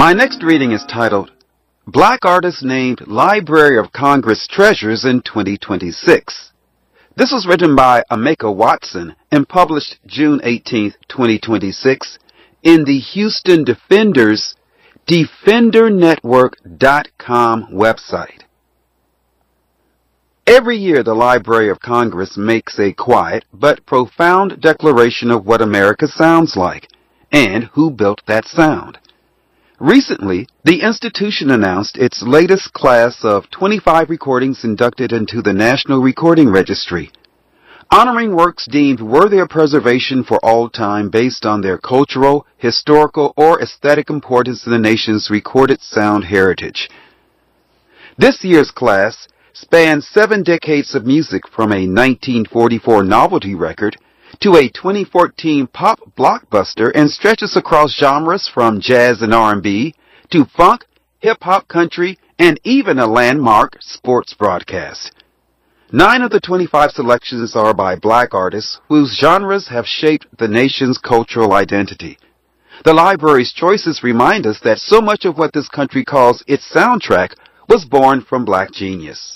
My next reading is titled, Black Artists Named Library of Congress Treasures in 2026. This was written by Ameka Watson and published June 18, 2026 in the Houston Defender's DefenderNetwork.com website. Every year the Library of Congress makes a quiet but profound declaration of what America sounds like and who built that sound. Recently, the institution announced its latest class of 25 recordings inducted into the National Recording Registry, honoring works deemed worthy of preservation for all time based on their cultural, historical, or aesthetic importance in the nation's recorded sound heritage. This year's class spans 7 decades of music from a 1944 novelty record to a 2014 pop blockbuster and stretches across genres from jazz and R&B to funk, hip-hop, country, and even a landmark sports broadcast. 9 of the 25 selections are by black artists whose genres have shaped the nation's cultural identity. The library's choices remind us that so much of what this country calls its soundtrack was born from black genius.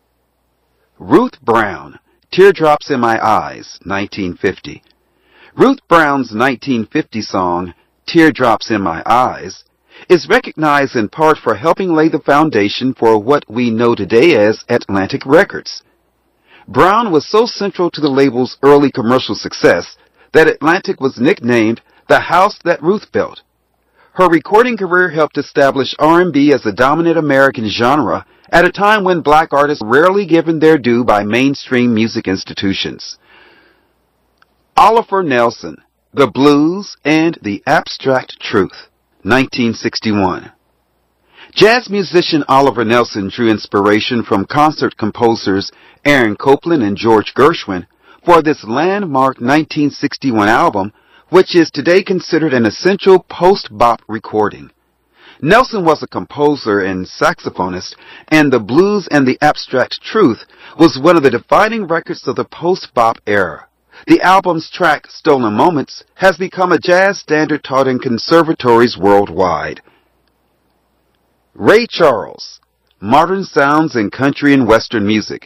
Ruth Brown, Teardrops in My Eyes, 1950. Ruth Brown's 1950 song, Teardrops in My Eyes, is recognized in part for helping lay the foundation for what we know today as Atlantic Records. Brown was so central to the label's early commercial success that Atlantic was nicknamed the house that Ruth built. Her recording career helped establish R&B as a dominant American genre at a time when black artists were rarely given their due by mainstream music institutions. Oliver Nelson, The Blues and the Abstract Truth, 1961. Jazz musician Oliver Nelson drew inspiration from concert composers Aaron Copland and George Gershwin for this landmark 1961 album, which is today considered an essential post-bop recording. Nelson was a composer and saxophonist, and The Blues and the Abstract Truth was one of the defining records of the post-bop era. The album's track, Stolen Moments, has become a jazz standard taught in conservatories worldwide. Ray Charles, Modern Sounds in Country and Western Music,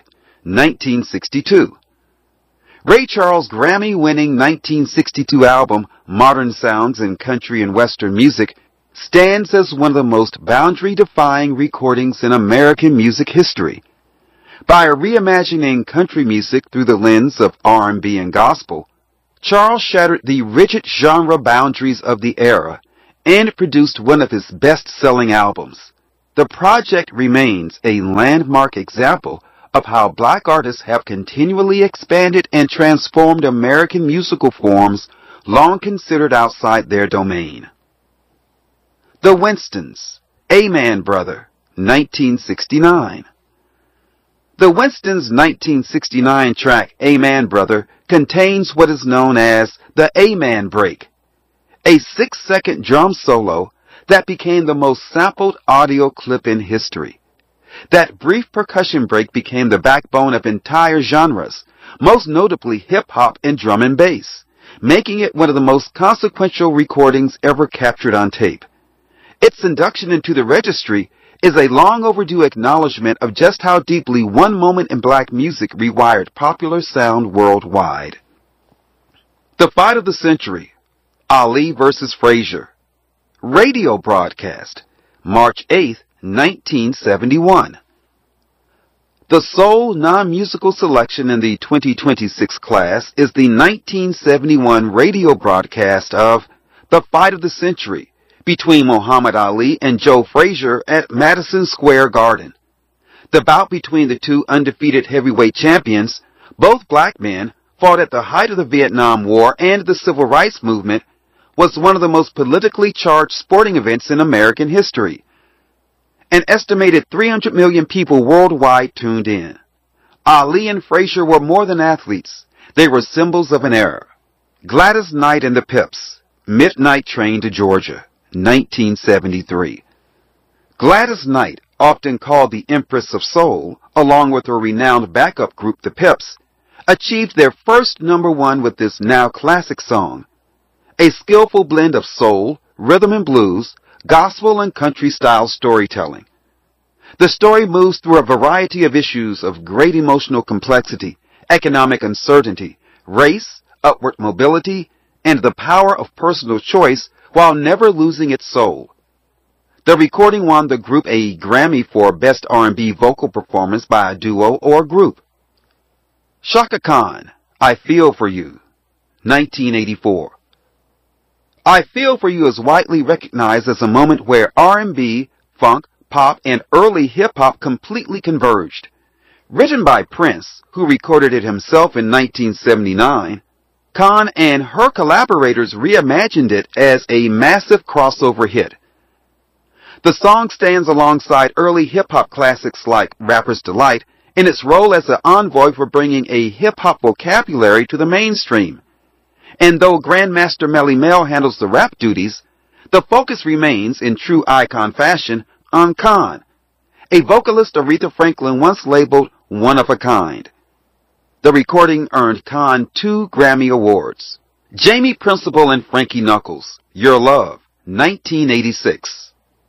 1962. Ray Charles' Grammy-winning 1962 album, Modern Sounds in Country and Western Music, stands as one of the most boundary-defying recordings in American music history. By reimagining country music through the lens of R&B and gospel, Charles shattered the rigid genre boundaries of the era and produced one of his best-selling albums. The project remains a landmark example of how black artists have continually expanded and transformed American musical forms long considered outside their domain. The Winstons, Amen Brother, 1969. The Winstons' 1969 track, Amen Brother, contains what is known as the Amen Break, a 6-second drum solo that became the most sampled audio clip in history. That brief percussion break became the backbone of entire genres, most notably hip-hop and drum and bass, making it one of the most consequential recordings ever captured on tape. Its induction into the registry is a long overdue acknowledgement of just how deeply one moment in black music rewired popular sound worldwide. The Fight of the Century, Ali vs. Frazier. Radio broadcast, March 8, 1971. The sole non-musical selection in the 2026 class is the 1971 radio broadcast of The Fight of the Century between Muhammad Ali and Joe Frazier at Madison Square Garden. The bout between the two undefeated heavyweight champions, both black men, fought at the height of the Vietnam War and the Civil Rights Movement, was one of the most politically charged sporting events in American history. An estimated 300 million people worldwide tuned in. Ali and Frazier were more than athletes. They were symbols of an era. Gladys Knight and the Pips, Midnight Train to Georgia, 1973. Gladys Knight, often called the Empress of Soul, along with her renowned backup group, the Pips, achieved their first #1 with this now classic song. A skillful blend of soul, rhythm and blues, gospel and country-style storytelling. The story moves through a variety of issues of great emotional complexity, economic uncertainty, race, upward mobility, and the power of personal choice while never losing its soul. The recording won the group a Grammy for Best R&B Vocal Performance by a Duo or Group. Chaka Khan, I Feel For You, 1984. I Feel For You is widely recognized as a moment where R&B, funk, pop, and early hip-hop completely converged. Written by Prince, who recorded it himself in 1979, Khan and her collaborators reimagined it as a massive crossover hit. The song stands alongside early hip-hop classics like Rapper's Delight in its role as an envoy for bringing a hip-hop vocabulary to the mainstream. And though Grandmaster Melly Mel handles the rap duties, the focus remains, in true icon fashion, on Khan, a vocalist Aretha Franklin once labeled one of a kind. The recording earned Khan 2 Grammy Awards. Jamie Principle and Frankie Knuckles, Your Love, 1986.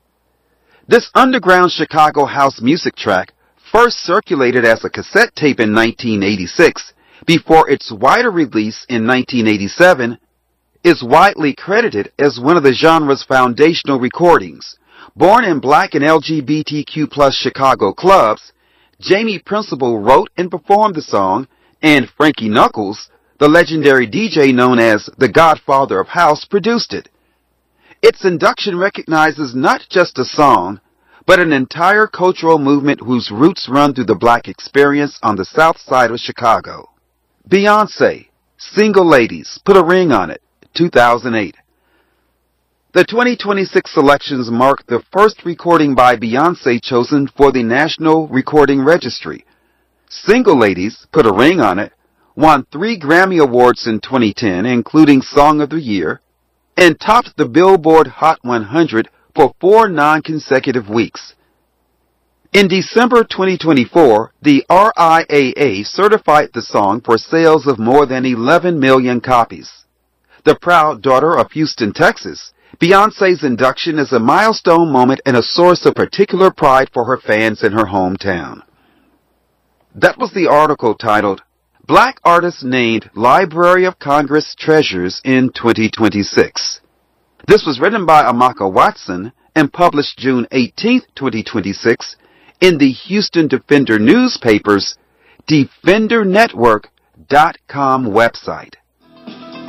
This underground Chicago house music track first circulated as a cassette tape in 1986 before its wider release in 1987, is widely credited as one of the genre's foundational recordings. Born in black and LGBTQ+ Chicago clubs, Jamie Principle wrote and performed the song, and Frankie Knuckles, the legendary DJ known as the Godfather of House, produced it. Its induction recognizes not just a song, but an entire cultural movement whose roots run through the black experience on the south side of Chicago. Beyoncé, Single Ladies, Put a Ring on It, 2008. The 2026 selections mark the first recording by Beyoncé chosen for the National Recording Registry. Single Ladies, Put a Ring on It, won 3 Grammy Awards in 2010, including Song of the Year, and topped the Billboard Hot 100 for 4 non-consecutive weeks. In December 2024, the RIAA certified the song for sales of more than 11 million copies. The proud daughter of Houston, Texas, Beyoncé's induction is a milestone moment and a source of particular pride for her fans in her hometown. That was the article titled, Black Artists Named Library of Congress Treasures in 2026. This was written by Amaka Watson and published June 18, 2026, in the Houston Defender newspaper's DefenderNetwork.com website.